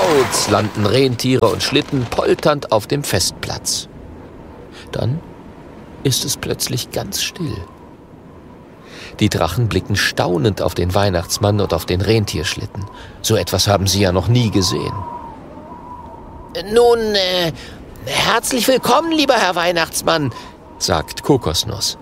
Schmauz landen Rentiere und Schlitten polternd auf dem Festplatz. Dann ist es plötzlich ganz still. Die Drachen blicken staunend auf den Weihnachtsmann und auf den Rentierschlitten. So etwas haben sie ja noch nie gesehen. Nun, herzlich willkommen, lieber Herr Weihnachtsmann, sagt Kokosnuss.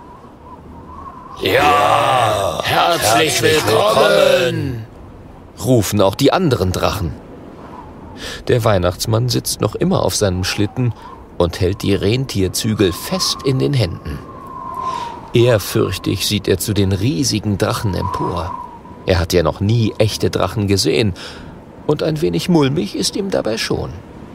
Ja, herzlich willkommen, rufen auch die anderen Drachen. Der Weihnachtsmann sitzt noch immer auf seinem Schlitten und hält die Rentierzügel fest in den Händen. Ehrfürchtig sieht er zu den riesigen Drachen empor. Er hat ja noch nie echte Drachen gesehen und ein wenig mulmig ist ihm dabei schon.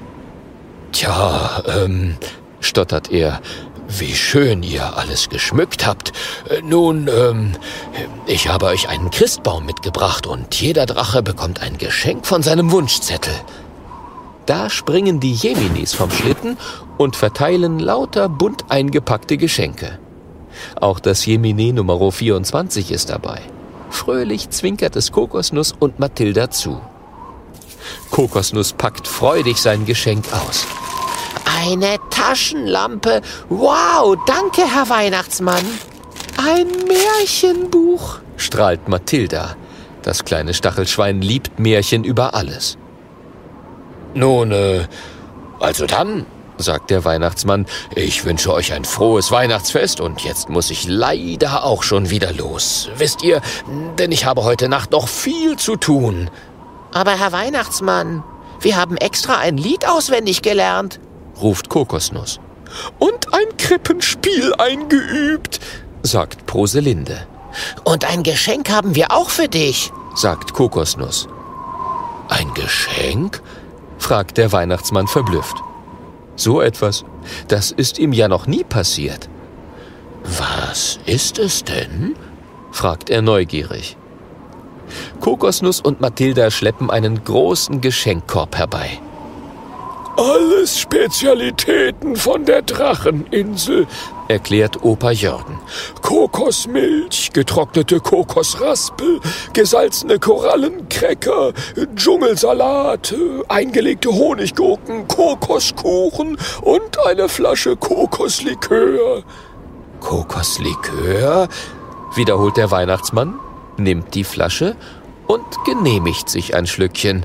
Tja, stottert er, wie schön ihr alles geschmückt habt. Nun, ich habe euch einen Christbaum mitgebracht und jeder Drache bekommt ein Geschenk von seinem Wunschzettel. Da springen die Jeminis vom Schlitten und verteilen lauter bunt eingepackte Geschenke. Auch das Jemine Nummer 24 ist dabei. Fröhlich zwinkert es Kokosnuss und Mathilda zu. Kokosnuss packt freudig sein Geschenk aus. Eine Taschenlampe. Wow, danke, Herr Weihnachtsmann. Ein Märchenbuch, strahlt Mathilda. Das kleine Stachelschwein liebt Märchen über alles. Nun, also dann, sagt der Weihnachtsmann, ich wünsche euch ein frohes Weihnachtsfest und jetzt muss ich leider auch schon wieder los. Wisst ihr, denn ich habe heute Nacht noch viel zu tun. Aber Herr Weihnachtsmann, wir haben extra ein Lied auswendig gelernt, ruft Kokosnuss. Und ein Krippenspiel eingeübt, sagt Proselinde. Und ein Geschenk haben wir auch für dich, sagt Kokosnuss. Ein Geschenk? fragt der Weihnachtsmann verblüfft. So etwas, das ist ihm ja noch nie passiert. Was ist es denn? fragt er neugierig. Kokosnuss und Mathilda schleppen einen großen Geschenkkorb herbei. Alles Spezialitäten von der Dracheninsel, erklärt Opa Jörgen. Kokosmilch, getrocknete Kokosraspel, gesalzene Korallencracker, Dschungelsalat, eingelegte Honiggurken, Kokoskuchen und eine Flasche Kokoslikör. Kokoslikör? Wiederholt der Weihnachtsmann, nimmt die Flasche und genehmigt sich ein Schlückchen.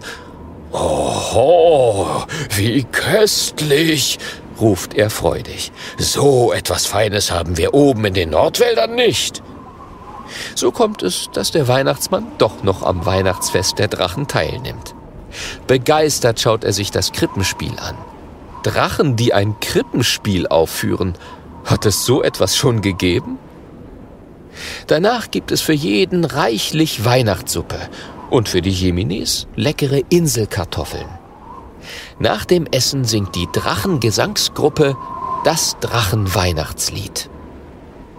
»Oho, wie köstlich«, ruft er freudig. »So etwas Feines haben wir oben in den Nordwäldern nicht.« So kommt es, dass der Weihnachtsmann doch noch am Weihnachtsfest der Drachen teilnimmt. Begeistert schaut er sich das Krippenspiel an. Drachen, die ein Krippenspiel aufführen, hat es so etwas schon gegeben? Danach gibt es für jeden reichlich Weihnachtssuppe und für die Jeminis leckere Inselkartoffeln. Nach dem Essen singt die Drachengesangsgruppe das Drachenweihnachtslied.